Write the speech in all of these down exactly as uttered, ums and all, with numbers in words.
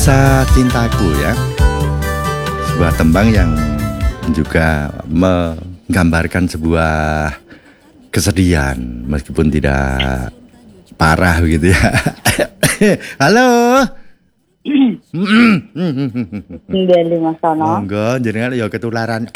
Kisah Cintaku ya, sebuah tembang yang juga menggambarkan sebuah kesedihan meskipun tidak parah begitu ya. Halo. Ndeli Mas Sono. Monggo jenengan ya ketularan.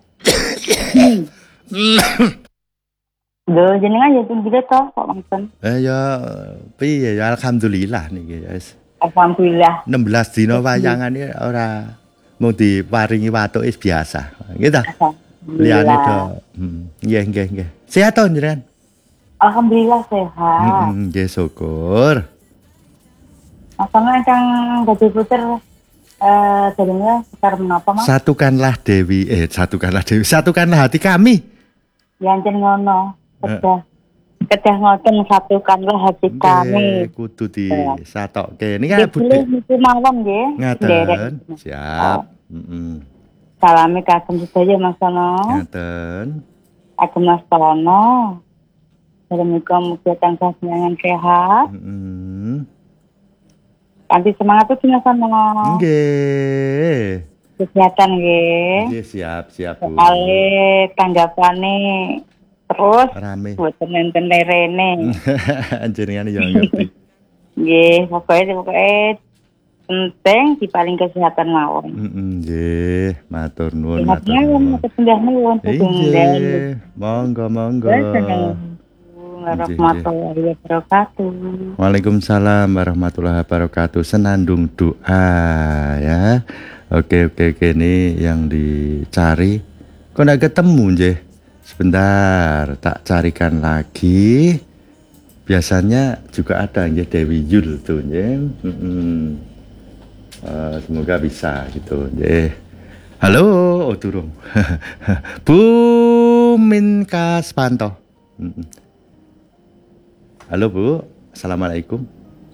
Lho jenengan ya tinggi to kok mangken. Eh ya piye ya alhamdulillah niki guys. Alhamdulillah. enam belas dina wayangane ora mung diparingi watuk is biasa. Gitu. Liyane do. Nggih nggih nggih. Sehat to jenengan? Alhamdulillah sehat. Heeh, nggih syukur. Masane kang dadi puter eh jenenge sekar menapa Mas? Satukanlah Dewi, eh satukanlah Dewi, satukanlah hati kami. Yanten ngono. Kedah. Kedah ngoten satukanlah hati kami. Kudu disatokke. Niki kan budhe niku mawon nggih. ngaten. Siap. Heeh. Salame kagem sedaya Mas Sono. Ngaten. Agem Mas Sono. Salamika mugi tansah senangan sehat. Heeh. Kanthi semangat itu Mas Sono. Nggih. Kesehatan nggih. Nggih siap siap Bu. Kali tanggapane terus Rame. boten nenten lerene. Jenengan yo ngerti. Nggih, pokoke pokoke penting dipaling kesehatan mawon. Heeh, nggih, matur nuwun Matur matur nuwun, nuwun. matur sembah nuwun. Nggih, monggo monggo. Warahmatullahi wabarakatuh. Waalaikumsalam warahmatullahi wabarakatuh. Senandung doa ya. Oke oke oke, ini yang dicari. Kok nggak ketemu nje? Sebentar, tak carikan lagi. Biasanya juga ada nje Dewi Yul tuh nje. Hmm. Uh, semoga bisa gitu nje. Halo, oh turun. Bu Minka Spanto. Hmm. Halo Bu, assalamualaikum.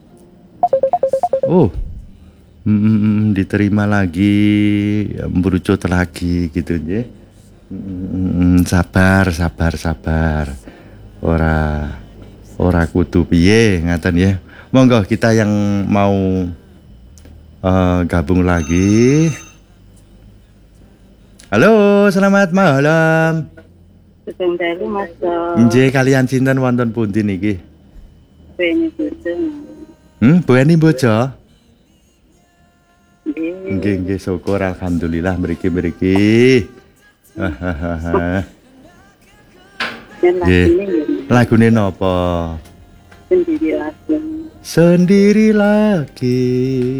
Oh. Hmm, diterima lagi, merucut lagi gitu ya. Hmm, sabar, sabar, sabar. Ora, ora kudu piye ngaten ya. Monggo kita yang mau uh, gabung lagi. Halo, selamat malam. Sebentar Mas. Nggih kalian sinten wonten pundi niki? Beni bojo. Hmm, Beni bojo. Nggih nggih syukur alhamdulillah mriki-mriki. Hahaha. Nggih. Lagune napa? Sendiri lagi. Sendiri lagi.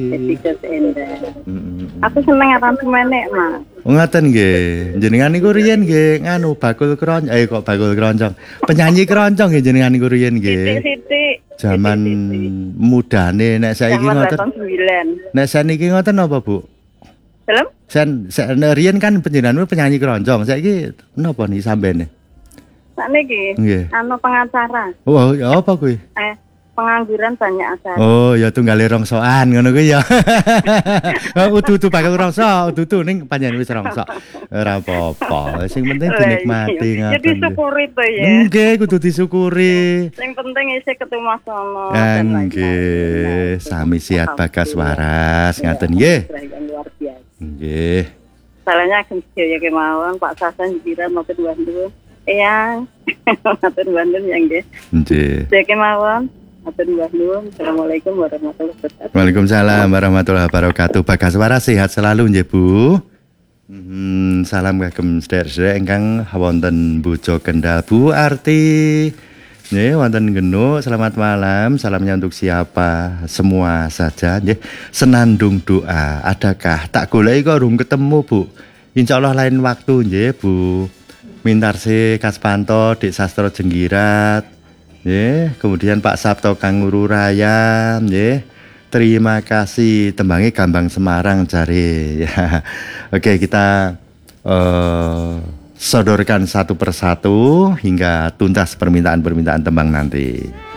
Aku seneng aransemene, Mas. Ngaten nggih. Jenengan niku riyen nggih nganu bakul keroncong. Eh kok bakul keroncong. Penyanyi keroncong nggih jenengan niku riyen nggih. Sithik-sithik. Zaman mudane nek saiki ngoten. Nek saniki ngoten napa, Bu? Film? Sen, sen riyen kan panjenengan penyanyi keroncong. Saiki napa nih sambene? Sakniki Nggih. anu pengacara. Oh, ya apa kuwi? Eh, pengangguran banyak acara. Oh, ya tunggale rongsokan ngono kuwi ya. Oh, udu-udu bakal rongso, udu-udu ning panjenengan wis rongso. Ora apa-apa, sing penting dinikmati ngoten. Ya disyukuri to ya. Nggih, kudu disyukuri. Sing penting isih ketemu Mas Sono. Nggih, sami sihat bagas waras ngaten nggih. Luar biasa. Nggih. Salahnya akan sedaya kemauan Pak Sasan dikira matur nuwun. Eyang, matur nuwun ya nggih. Nggih. Sedaya kemauan. Matur nuwun. Assalamualaikum warahmatullahi wabarakatuh. Waalaikumsalam warahmatullahi wabarakatuh. Bagas waras sehat selalu nggih, Bu. Hmm, salam kagem sedherek ingkang wonten Bojo Kendal. Bu Arti. Nggih, wonten Genuk. Selamat malam. Salamnya untuk siapa? Semua saja nggih. Senandung doa. Adakah tak goleki kok urung ketemu, Bu? Insyaallah lain waktu nggih, Bu. Mintarse Kaspanto, Dik Sastro Jenggirat. Nggih, kemudian Pak Sabto Kang Ngururaya, nggih. Terima kasih tembangi Gambang Semarang jare. Ya. Oke, kita uh, sodorkan satu persatu hingga tuntas permintaan-permintaan tembang nanti.